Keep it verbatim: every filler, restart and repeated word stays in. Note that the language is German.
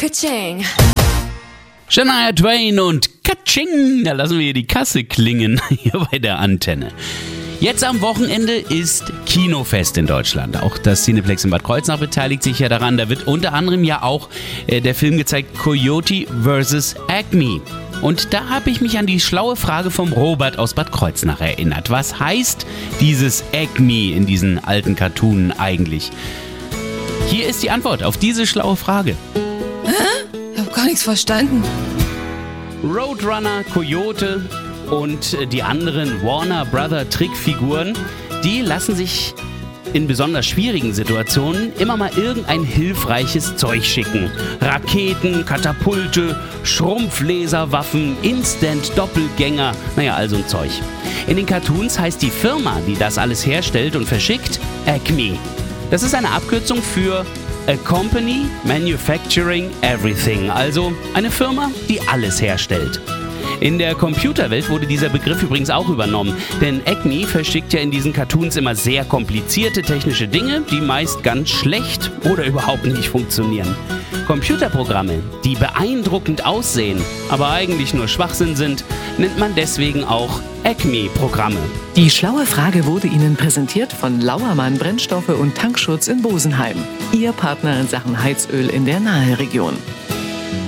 Ka-ching. Shania Twain und Katsching, da lassen wir hier die Kasse klingen, hier bei der Antenne. Jetzt am Wochenende ist Kinofest in Deutschland. Auch das Cineplex in Bad Kreuznach beteiligt sich ja daran. Da wird unter anderem ja auch äh, der Film gezeigt, Coyote versus. Acme. Und da habe ich mich an die schlaue Frage vom Robert aus Bad Kreuznach erinnert. Was heißt dieses Acme in diesen alten Cartoonen eigentlich? Hier ist die Antwort auf diese schlaue Frage. Hä? Ich habe gar nichts verstanden. Roadrunner, Coyote und die anderen Warner Brother Trickfiguren, die lassen sich in besonders schwierigen Situationen immer mal irgendein hilfreiches Zeug schicken. Raketen, Katapulte, Schrumpflaserwaffen, Instant-Doppelgänger, naja, also ein Zeug. In den Cartoons heißt die Firma, die das alles herstellt und verschickt, Acme. Das ist eine Abkürzung für A Company Manufacturing Everything, also eine Firma, die alles herstellt. In der Computerwelt wurde dieser Begriff übrigens auch übernommen, denn Acme verschickt ja in diesen Cartoons immer sehr komplizierte technische Dinge, die meist ganz schlecht oder überhaupt nicht funktionieren. Computerprogramme, die beeindruckend aussehen, aber eigentlich nur Schwachsinn sind, nennt man deswegen auch Acme-Programme. Die schlaue Frage wurde Ihnen präsentiert von Lauermann Brennstoffe und Tankschutz in Bosenheim. Ihr Partner in Sachen Heizöl in der Naheregion.